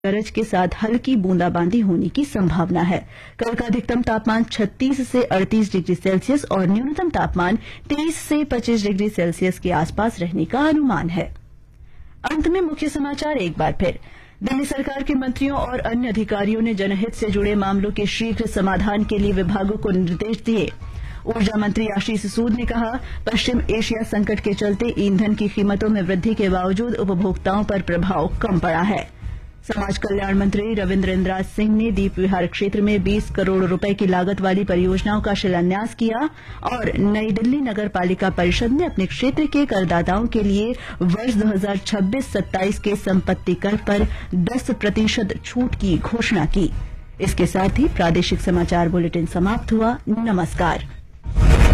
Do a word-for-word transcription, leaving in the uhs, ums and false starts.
गरज के साथ हल्की बूंदाबांदी होने की संभावना है। कल का अधिकतम तापमान छत्तीस से अड़तीस डिग्री सेल्सियस और न्यूनतम तापमान तेईस से पच्चीस डिग्री सेल्सियस के आसपास रहने का अनुमान है। अंत में मुख्य समाचार एक बार फिर। दिल्ली सरकार के मंत्रियों और अन्य अधिकारियों ने जनहित से जुड़े मामलों के शीघ्र समाधान के लिए विभागों को निर्देश दिए। ऊर्जा मंत्री आशीष सूद ने कहा, पश्चिम एशिया संकट के चलते ईंधन की कीमतों में वृद्धि के बावजूद उपभोक्ताओं पर प्रभाव कम पड़ा है। समाज कल्याण मंत्री रविन्द्र इंद्राज सिंह ने दीप विहार क्षेत्र में बीस करोड़ रुपए की लागत वाली परियोजनाओं का शिलान्यास किया और नई दिल्ली नगर पालिका परिषद ने अपने क्षेत्र के करदाताओं के लिए वर्ष दो हजार छब्बीस सत्ताईस के संपत्ति कर पर दस प्रतिशत छूट की घोषणा की। इसके साथ ही प्रादेशिक समाचार बुलेटिन समाप्त हुआ। नमस्कार।